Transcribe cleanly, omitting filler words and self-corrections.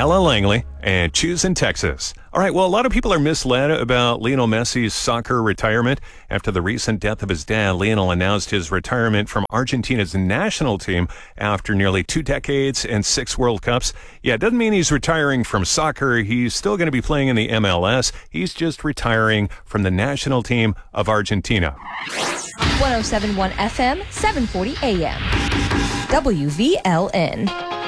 Ella Langley, and choose in Texas. All right, well, a lot of people are misled about Lionel Messi's soccer retirement. After the recent death of his dad, Lionel announced his retirement from Argentina's national team after nearly 2 decades and 6 World Cups. Yeah, it doesn't mean he's retiring from soccer. He's still going to be playing in the MLS. He's just retiring from the national team of Argentina. 107.1 FM, 740 AM. WVLN.